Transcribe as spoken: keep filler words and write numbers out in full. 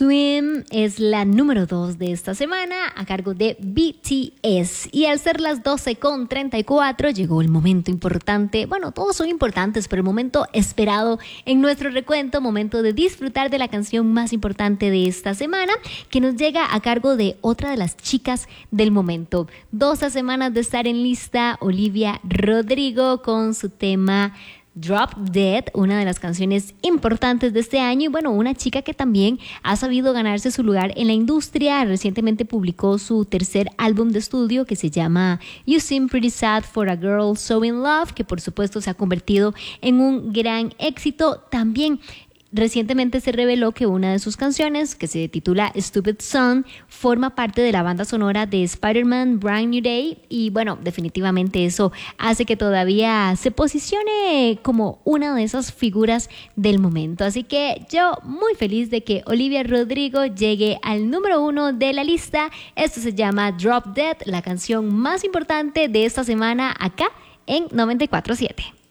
Swim es la número dos de esta semana a cargo de B T S. Y al ser las doce con treinta y cuatro llegó el momento importante. Bueno, todos son importantes, pero el momento esperado en nuestro recuento, momento de disfrutar de la canción más importante de esta semana, que nos llega a cargo de otra de las chicas del momento. doce semanas de estar en lista, Olivia Rodrigo con su tema Drop Dead, una de las canciones importantes de este año, y bueno, una chica que también ha sabido ganarse su lugar en la industria. Recientemente publicó su tercer álbum de estudio que se llama You Seem Pretty Sad for a Girl So In Love, que por supuesto se ha convertido en un gran éxito. También recientemente se reveló que una de sus canciones, que se titula Stupid Son, forma parte de la banda sonora de Spider-Man Brand New Day, y bueno, definitivamente eso hace que todavía se posicione como una de esas figuras del momento. Así que yo muy feliz de que Olivia Rodrigo llegue al número uno de la lista. Esto se llama Drop Dead, la canción más importante de esta semana acá en noventa y cuatro punto siete.